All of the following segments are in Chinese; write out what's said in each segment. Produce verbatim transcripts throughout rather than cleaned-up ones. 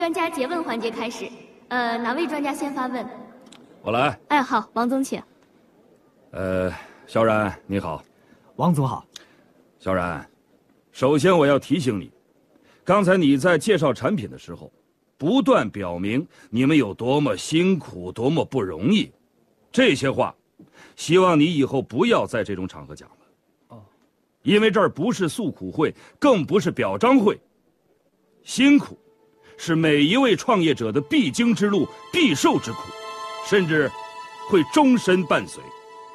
专家诘问环节开始，呃，哪位专家先发问？ 我来。 哎，好，王总请。 呃，小冉你好。 王总好。 小冉，首先我要提醒你，刚才你在介绍产品的时候，不断表明你们有多么辛苦，多么不容易，这些话，希望你以后不要在这种场合讲了。哦，因为这儿不是诉苦会，更不是表彰会。辛苦是每一位创业者的必经之路、必受之苦，甚至会终身伴随。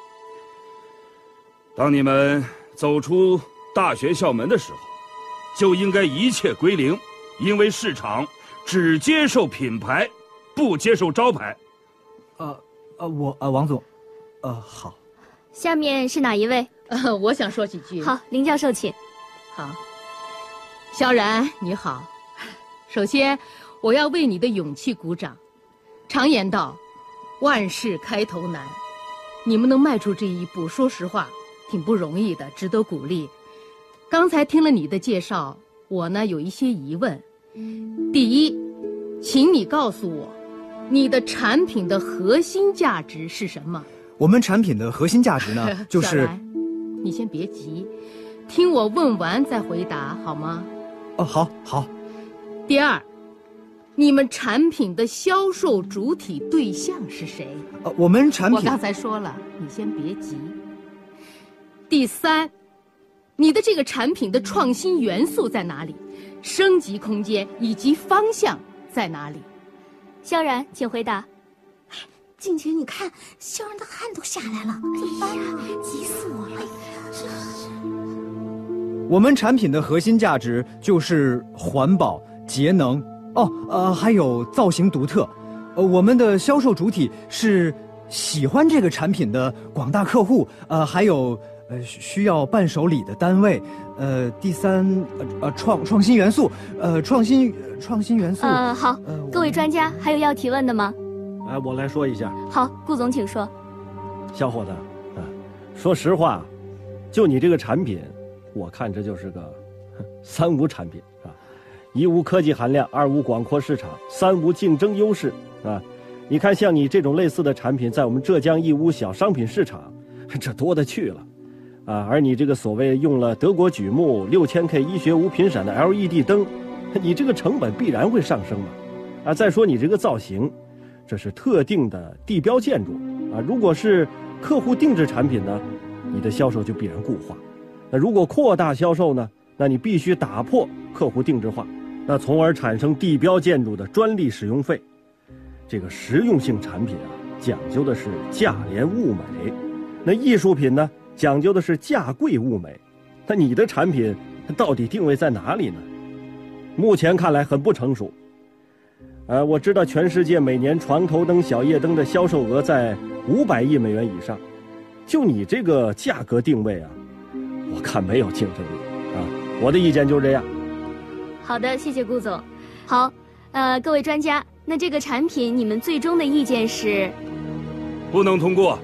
当你们走出大学校门的时候，就应该一切归零，因为市场只接受品牌，不接受招牌。 呃呃，我呃，王总，呃，好。 下面是哪一位？ 呃，我想说几句。 好，林教授请。 好，萧然你好。首先，我要为你的勇气鼓掌。常言道，万事开头难，你们能迈出这一步，说实话，挺不容易的，值得鼓励。刚才听了你的介绍，我呢有一些疑问。第一，请你告诉我，你的产品的核心价值是什么？ 我们产品的核心价值呢，就是…… 小兰，你先别急，听我问完再回答好吗？ 哦，好，好。 第二，你们产品的销售主体对象是谁？ 呃，我们产品…… 我刚才说了，你先别急。第三，你的这个产品的创新元素在哪里？升级空间以及方向在哪里？ 萧然，请回答。 静姐，你看，萧然的汗都下来了，怎么办呀？急死我了！真是。 我们产品的核心价值就是环保、节能，哦，呃，还有造型独特。呃，我们的销售主体是喜欢这个产品的广大客户，呃，还有呃需要伴手礼的单位。呃，第三，呃呃创创新元素，呃创新创新元素。 呃，好，呃、各位专家还有要提问的吗？ 哎，我来说一下。 好，顾总请说。 小伙子，啊，说实话，就你这个产品，我看这就是个三无产品啊，一无科技含量，二无广阔市场，三无竞争优势啊。你看，像你这种类似的产品，在我们浙江义乌小商品市场，这多得去了啊。而你这个所谓用了德国榉木六千 K 医学无频闪的 L E D 灯，你这个成本必然会上升嘛。啊，再说你这个造型，这是特定的地标建筑啊。如果是客户定制产品呢，你的销售就必然固化。那如果扩大销售呢，那你必须打破客户定制化，那从而产生地标建筑的专利使用费。这个实用性产品啊，讲究的是价廉物美；那艺术品呢，讲究的是价贵物美。那你的产品到底定位在哪里呢？目前看来很不成熟。呃，我知道全世界每年床头灯、小夜灯的销售额在五百亿美元以上，就你这个价格定位啊，我看没有竞争力啊。我的意见就是这样。 好的，谢谢顾总。好，呃，各位专家，那这个产品你们最终的意见是？ 不能通过。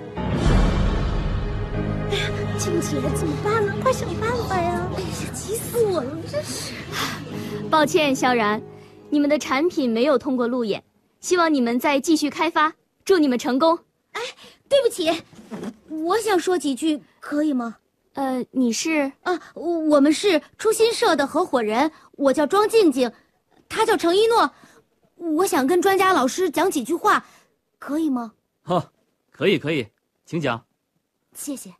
哎呀，静姐怎么办呢？快想办法呀！哎呀，急死我了，真是。 抱歉，萧然。你们的产品没有通过路演，希望你们再继续开发，祝你们成功。 哎，对不起，我想说几句，可以吗？ 呃，你是？ 啊，我们是初心社的合伙人，我叫庄静静，他叫程一诺，我想跟专家老师讲几句话，可以吗？ 好，可以可以，请讲。 谢谢。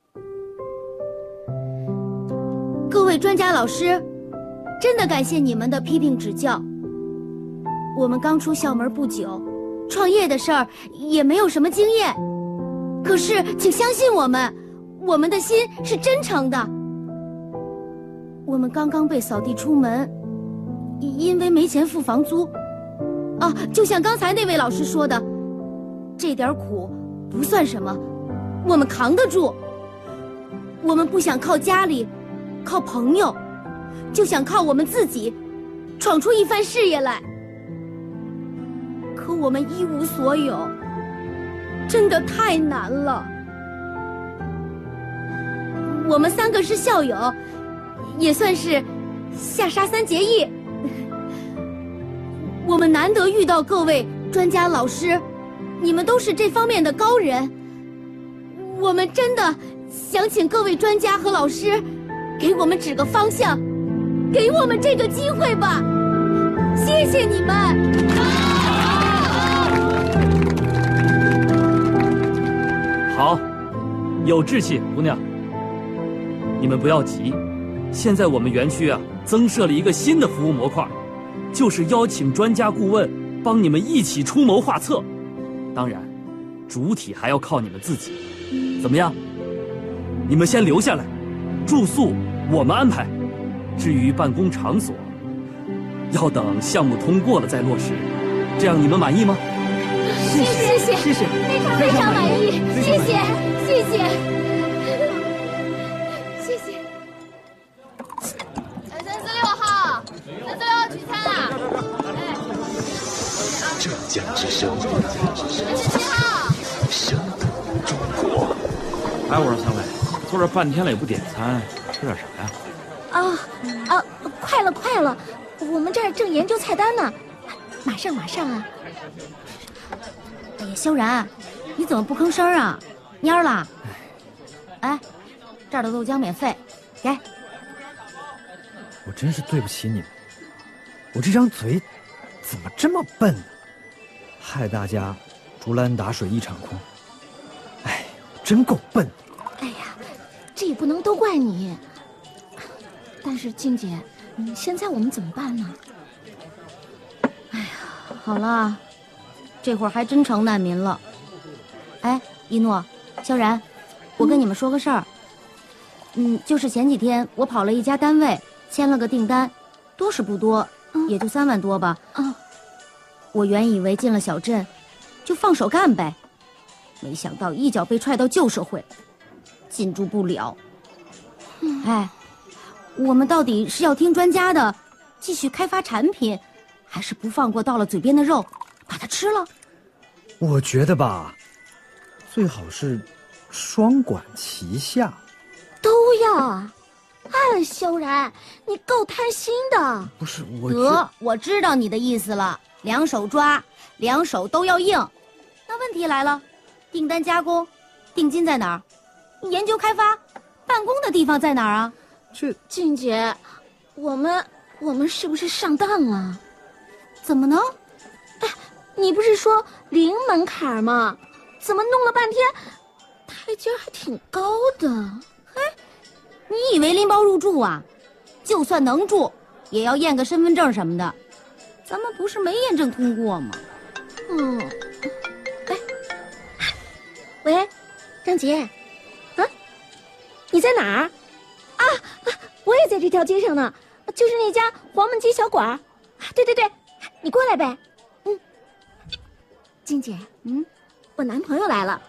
各位专家老师，真的感谢你们的批评指教。我们刚出校门不久，创业的事儿也没有什么经验，可是请相信我们，我们的心是真诚的。我们刚刚被扫地出门，因为没钱付房租。啊，就像刚才那位老师说的，这点苦不算什么，我们扛得住。我们不想靠家里，靠朋友，就想靠我们自己，闯出一番事业来。可我们一无所有，真的太难了。我们三个是校友，也算是下沙三结义。 我们难得遇到各位专家老师，你们都是这方面的高人，我们真的想请各位专家和老师给我们指个方向，给我们这个机会吧，谢谢你们。 好，有志气，姑娘。你们不要急，现在我们园区啊增设了一个新的服务模块，就是邀请专家顾问帮你们一起出谋划策。当然，主体还要靠你们自己。怎么样？你们先留下来，住宿我们安排。至于办公场所，要等项目通过了再落实。这样你们满意吗？ 谢谢谢谢， 谢谢， 非常非常满意，谢谢谢谢谢谢。 三四六号，三四六号取餐啊！哎， 浙江之声， 三十七号， 声中国。 哎，我说三位，坐这半天了也不点餐，吃点啥呀？ 啊啊，快了快了，我们这儿正研究菜单呢，马上马上啊！哎呀，萧然，你怎么不吭声啊？蔫了？哎，这儿的豆浆免费，给。 我真是对不起你们，我这张嘴怎么这么笨呢？害大家竹篮打水一场空。哎，真够笨。 哎呀，这也不能都怪你。但是静姐，嗯，现在我们怎么办呢？哎呀，好了，这会儿还真成难民了。哎，一诺、萧然，我跟你们说个事儿。嗯，就是前几天我跑了一家单位，签了个订单，多是不多，嗯、也就三万多吧。嗯，我原以为进了小镇，就放手干呗，没想到一脚被踹到旧社会，进驻不了。嗯、哎。我们到底是要听专家的，继续开发产品，还是不放过到了嘴边的肉，把它吃了？ 我觉得吧，最好是双管齐下。 都要啊！哎，萧然，你够贪心的。 不是我得，我知道你的意思了，两手抓，两手都要硬。那问题来了，订单加工，定金在哪儿？研究开发，办公的地方在哪儿啊？ 这静姐，我们我们是不是上当了？怎么呢？哎，你不是说零门槛吗？怎么弄了半天，台阶还挺高的？哎，你以为拎包入住啊？就算能住，也要验个身份证什么的。咱们不是没验证通过吗？嗯，哎，喂，张杰，啊，你在哪儿？啊啊！我也在这条街上呢，就是那家黄焖鸡小馆儿。对对对，你过来呗。嗯，静姐，嗯，我男朋友来了。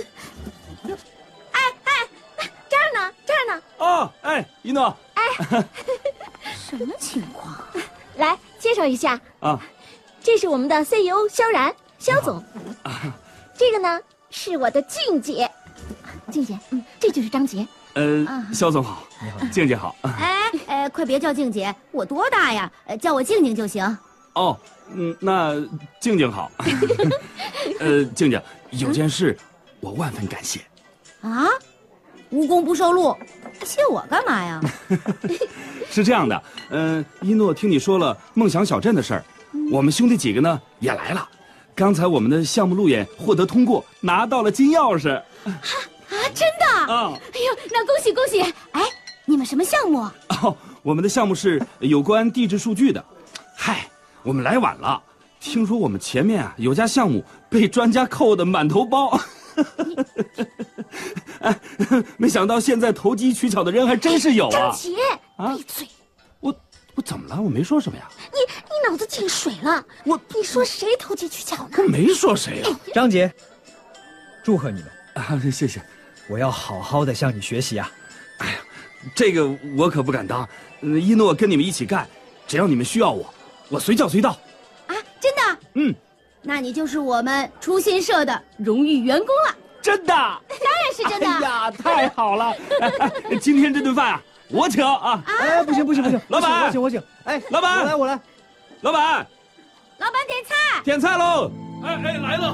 哎哎，这儿呢，这儿呢。 哦，哎，一诺。 哎，什么情况？来介绍一下啊， 这是我们的 C E O 萧然，萧总。啊，这个呢是我的静姐，静姐，嗯，这就是张杰。 呃，萧总好，你好，静姐好。 哎，呃，快别叫静姐，我多大呀？呃，叫我静静就行。 哦，嗯，那静静好。呃，静静，有件事，我万分感谢。 啊，无功不受禄，谢我干嘛呀？ 是这样的，嗯、呃，一诺听你说了梦想小镇的事儿，嗯、我们兄弟几个呢也来了。刚才我们的项目路演获得通过，拿到了金钥匙。 啊，真的！ 啊， 哎呦，那恭喜恭喜！哎，你们什么项目？ 哦，我们的项目是有关地质数据的。嗨，我们来晚了，听说我们前面啊有家项目被专家扣得满头包。哎，没想到现在投机取巧的人还真是有啊！ 张杰，闭嘴！ 我我怎么了？我没说什么呀。 你你脑子进水了！ 我你说谁投机取巧呢？ 我没说谁啊。 张杰，祝贺你们啊！谢谢。 我要好好的向你学习啊！ 哎呀，这个我可不敢当。嗯，一诺跟你们一起干，只要你们需要我，我随叫随到。 啊，真的？ 嗯， 那你就是我们初心社的荣誉员工了。 真的？当然是真的。 哎呀，太好了！哎哎，今天这顿饭啊，我请啊！ 哎，不行不行不行， 老板， 我请我请。哎， 老板， 我来我来。 老板， 老板点菜。 点菜喽！ 哎哎，来了。